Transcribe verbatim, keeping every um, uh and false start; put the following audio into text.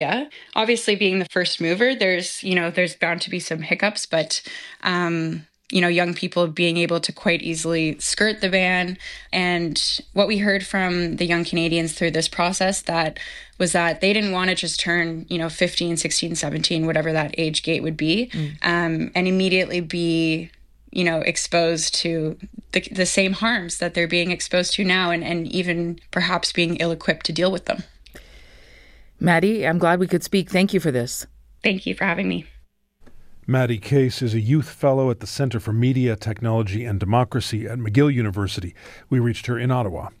Yeah, obviously being the first mover, there's, you know, there's bound to be some hiccups, but, um, you know, young people being able to quite easily skirt the ban. And what we heard from the young Canadians through this process that was that they didn't want to just turn, you know, fifteen, sixteen, seventeen, whatever that age gate would be, mm. um, and immediately be, you know, exposed to the, the same harms that they're being exposed to now, and, and even perhaps being ill-equipped to deal with them. Maddie, I'm glad we could speak. Thank you for this. Thank you for having me. Maddie Case is a youth fellow at the Centre for Media, Technology and Democracy at McGill University. We reached her in Ottawa.